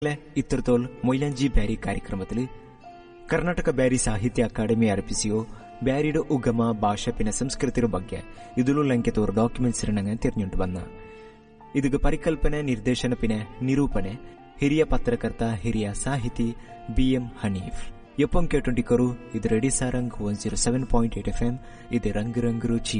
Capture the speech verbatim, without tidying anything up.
ഇത്രത്തോൾ മൊയ്ലാഞ്ചി ಬ್ಯಾರಿ ಕಾರ್ಯಕ್ರಮത്തിൽ ಕರ್ನಾಟಕ ಬ್ಯಾರಿ ಸಾಹಿತ್ಯ ಅಕಾಡೆಮಿ ಅರ್ಪಿಸಿಯೋ ಬ್ಯಾರಿയുടെ ಉಗಮ ಭಾಷೆ ಪಿನ ಸಂಸ್ಕೃತಿಯ ಬಗ್ಗೆ ഇതിലുള്ളಂಕೆ ತೋರು ಡಾಕ್ಯುಮೆಂಟ್ಸ್ ರಣಂಗೆ ತಿರ್ഞ്ഞുಂಟು ಬನ್ನ ಇದಕ್ಕೆ ಪರಿಕಲ್ಪನೆ ನಿರ್ದೇಶನ ಪಿನ ನಿರೂಪಣೆ ಹಿರಿಯ ಪತ್ರಕರ್ತ ಹಿರಿಯ ಸಾಹಿತಿ ಬಿ ಎಂ ಹನೀಫ್ ಎಪ್ಪಂ ಕೇಟೊಂಡಿಕರು ಇದು ready Sarang one zero seven point eight F M ಇದು ರಂಗ್ ರಂಗ್ ರುಚಿ.